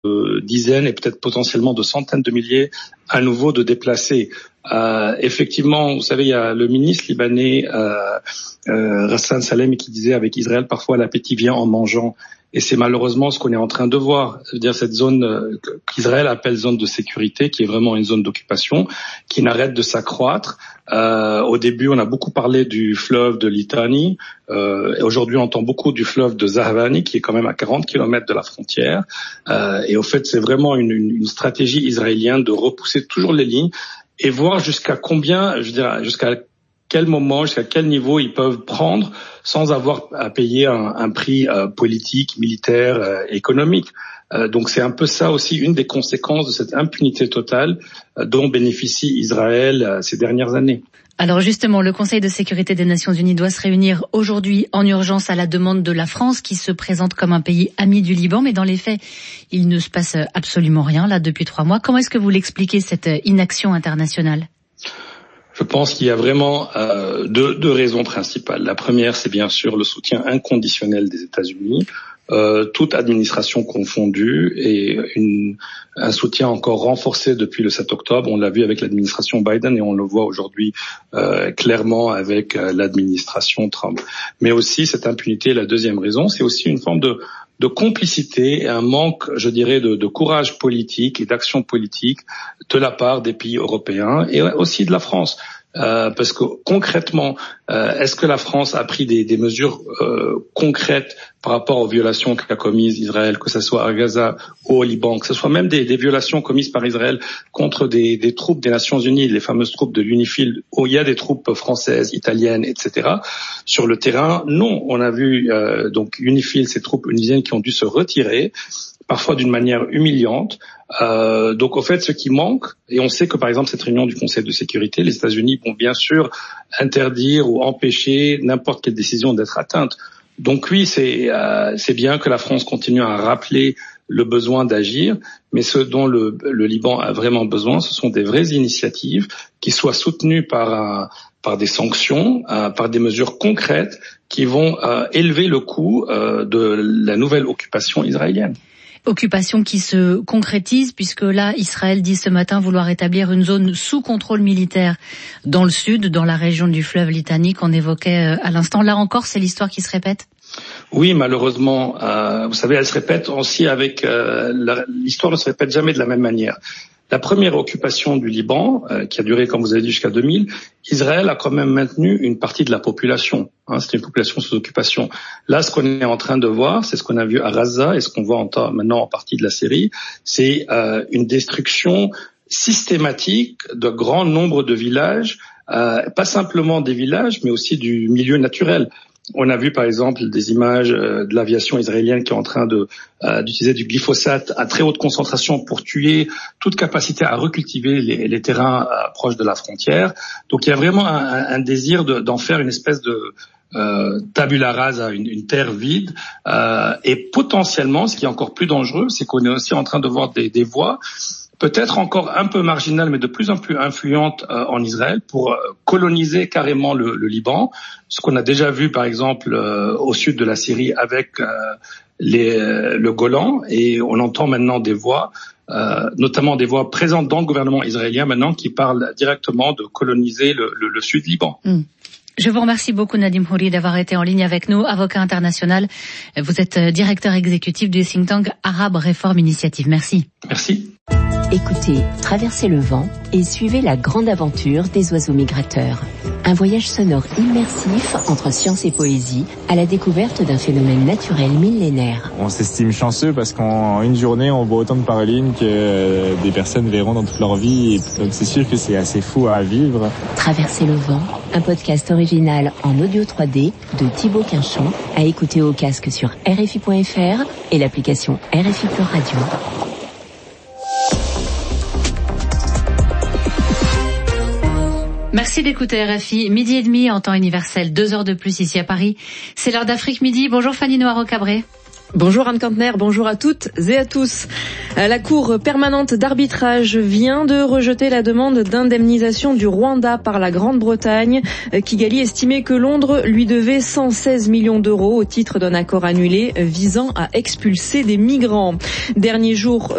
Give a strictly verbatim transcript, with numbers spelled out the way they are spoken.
de dizaines et peut-être potentiellement de centaines de milliers à nouveau de déplacés. Euh, effectivement, vous savez, il y a le ministre libanais euh, euh, Hassan Salem qui disait avec Israël, parfois l'appétit vient en mangeant. Et c'est malheureusement ce qu'on est en train de voir. C'est-à-dire cette zone euh, qu'Israël appelle zone de sécurité, qui est vraiment une zone d'occupation, qui n'arrête de s'accroître. Euh, au début, on a beaucoup parlé du fleuve de Litani. Euh, et aujourd'hui, on entend beaucoup du fleuve de Zahavani, qui est quand même à quarante kilomètres de la frontière. Euh, et au fait, c'est vraiment une, une, une stratégie israélienne de repousser toujours les lignes et voir jusqu'à combien, je dirais, jusqu'à quel moment, jusqu'à quel niveau ils peuvent prendre sans avoir à payer un, un prix euh, politique, militaire, euh, économique. Euh, donc c'est un peu ça aussi une des conséquences de cette impunité totale euh, dont bénéficie Israël euh, ces dernières années. Alors justement, le Conseil de sécurité des Nations Unies doit se réunir aujourd'hui en urgence à la demande de la France qui se présente comme un pays ami du Liban, mais dans les faits, il ne se passe absolument rien là depuis trois mois. Comment est-ce que vous l'expliquez, cette inaction internationale ? Je pense qu'il y a vraiment euh, deux, deux raisons principales. La première, c'est bien sûr le soutien inconditionnel des États-Unis, euh, toute administration confondue, et une, un soutien encore renforcé depuis le sept octobre. On l'a vu avec l'administration Biden et on le voit aujourd'hui euh, clairement avec euh, l'administration Trump. Mais aussi cette impunité, la deuxième raison, c'est aussi une forme de de complicité et un manque, je dirais, de, de courage politique et d'action politique de la part des pays européens et aussi de la France. Euh, parce que concrètement, euh, est-ce que la France a pris des, des mesures euh, concrètes par rapport aux violations qu'a commises Israël, que ce soit à Gaza ou au Liban, que ce soit même des, des violations commises par Israël contre des, des troupes des Nations Unies, les fameuses troupes de l'UNIFIL, où il y a des troupes françaises, italiennes, et cetera. Sur le terrain, non. On a vu euh, donc UNIFIL, ces troupes onusiennes qui ont dû se retirer, parfois d'une manière humiliante. Euh, donc, au fait, ce qui manque, et on sait que, par exemple, cette réunion du Conseil de sécurité, les États-Unis vont bien sûr interdire ou empêcher n'importe quelle décision d'être atteinte. Donc, oui, c'est, euh, c'est bien que la France continue à rappeler le besoin d'agir, mais ce dont le, le Liban a vraiment besoin, ce sont des vraies initiatives qui soient soutenues par, un, par des sanctions, euh, par des mesures concrètes qui vont euh, élever le coût euh, de la nouvelle occupation israélienne. Occupation qui se concrétise puisque là, Israël dit ce matin vouloir établir une zone sous contrôle militaire dans le sud, dans la région du fleuve Litani qu'on évoquait à l'instant. Là encore, c'est l'histoire qui se répète ? Oui, malheureusement, euh, vous savez, elle se répète aussi avec... Euh, la, l'histoire ne se répète jamais de la même manière. La première occupation du Liban, euh, qui a duré, comme vous avez dit, jusqu'à deux mille, Israël a quand même maintenu une partie de la population. Hein, c'était une population sous occupation. Là, ce qu'on est en train de voir, c'est ce qu'on a vu à Gaza et ce qu'on voit en temps, maintenant en partie de la série, c'est euh, une destruction systématique de grands nombres de villages, euh, pas simplement des villages, mais aussi du milieu naturel. On a vu par exemple des images de l'aviation israélienne qui est en train de euh, d'utiliser du glyphosate à très haute concentration pour tuer toute capacité à recultiver les, les terrains euh, proches de la frontière. Donc il y a vraiment un, un désir de, d'en faire une espèce de euh, tabula rasa, une, une terre vide. Euh, et potentiellement, ce qui est encore plus dangereux, c'est qu'on est aussi en train de voir des, des voies peut-être encore un peu marginale, mais de plus en plus influente euh, en Israël pour euh, coloniser carrément le, le Liban. Ce qu'on a déjà vu, par exemple, euh, au sud de la Syrie avec euh, les, euh, le Golan. Et on entend maintenant des voix, euh, notamment des voix présentes dans le gouvernement israélien maintenant, qui parlent directement de coloniser le, le, le sud Liban. Mmh. Je vous remercie beaucoup, Nadim Houri, d'avoir été en ligne avec nous, avocat international. Vous êtes directeur exécutif du think tank Arab Reform Initiative. Merci. Merci. Écoutez Traversez le vent et suivez la grande aventure des oiseaux migrateurs. Un voyage sonore immersif entre science et poésie à la découverte d'un phénomène naturel millénaire. On s'estime chanceux parce qu'en une journée, on voit autant de parolines que des personnes verront dans toute leur vie. Et donc c'est sûr que c'est assez fou à vivre. Traverser le vent, un podcast original en audio trois D de Thibaut Quinchon, à écouter au casque sur R F I point F R et l'application R F I Pure Radio. Merci d'écouter R F I, midi et demi en temps universel, deux heures de plus ici à Paris. C'est l'heure d'Afrique Midi. Bonjour Fanny Noiro-Cabré. Bonjour Anne Kantner, bonjour à toutes et à tous. La Cour permanente d'arbitrage vient de rejeter la demande d'indemnisation du Rwanda par la Grande-Bretagne. Kigali estimait que Londres lui devait cent seize millions d'euros au titre d'un accord annulé visant à expulser des migrants. Dernier jour